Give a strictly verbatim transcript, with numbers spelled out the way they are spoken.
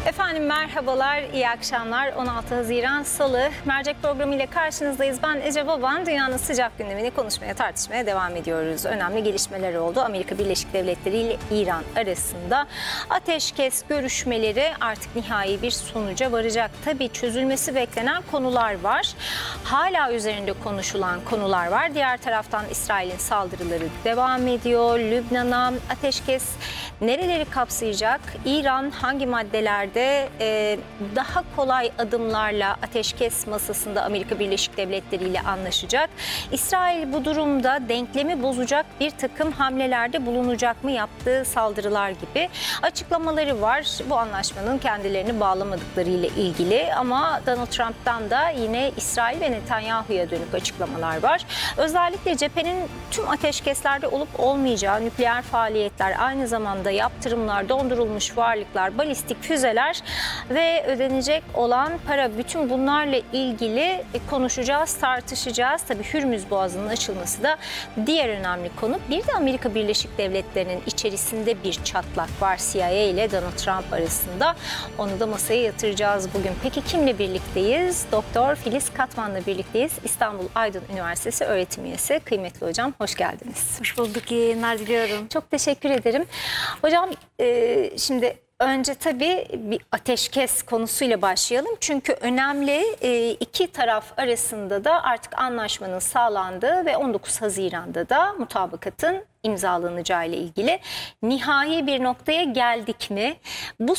Efendim merhabalar, iyi akşamlar. on altı Haziran Salı mercek programı ile karşınızdayız. Ben Ece Baban. Dünyanın sıcak gündemini konuşmaya, tartışmaya devam ediyoruz. Önemli gelişmeler oldu. Amerika Birleşik Devletleri ile İran arasında ateşkes görüşmeleri artık nihai bir sonuca varacak. Tabii çözülmesi beklenen konular var. Hala üzerinde konuşulan konular var. Diğer taraftan İsrail'in saldırıları devam ediyor. Lübnan'a ateşkes nereleri kapsayacak? İran hangi maddelerde e, daha kolay adımlarla ateşkes masasında Amerika Birleşik Devletleri ile anlaşacak? İsrail bu durumda denklemi bozacak bir takım hamlelerde bulunacak mı, yaptığı saldırılar gibi açıklamaları var. Bu anlaşmanın kendilerini bağlamadıkları ile ilgili, ama Donald Trump'tan da yine İsrail ve Netanyahu'ya dönük açıklamalar var. Özellikle cephenin tüm ateşkeslerde olup olmayacağı, nükleer faaliyetler, aynı zamanda yaptırımlar, dondurulmuş varlıklar, balistik füzeler ve ödenecek olan para, bütün bunlarla ilgili konuşacağız, tartışacağız. Tabii Hürmüz Boğazı'nın açılması da diğer önemli konu. Bir de Amerika Birleşik Devletleri'nin içerisinde bir çatlak var C I A ile Donald Trump arasında. Onu da masaya yatıracağız bugün. Peki kimle birlikteyiz? Doktor Filiz Katman'la birlikteyiz. İstanbul Aydın Üniversitesi öğretim üyesi. Kıymetli hocam, hoş geldiniz. Hoş bulduk, iyi yayınlar diliyorum. Çok teşekkür ederim. Hocam e, şimdi önce tabii bir ateşkes konusuyla başlayalım. Çünkü önemli, e, iki taraf arasında da artık anlaşmanın sağlandığı ve on dokuz Haziran'da da mutabakatın imzalanacağı ile ilgili nihai bir noktaya geldik mi? Bu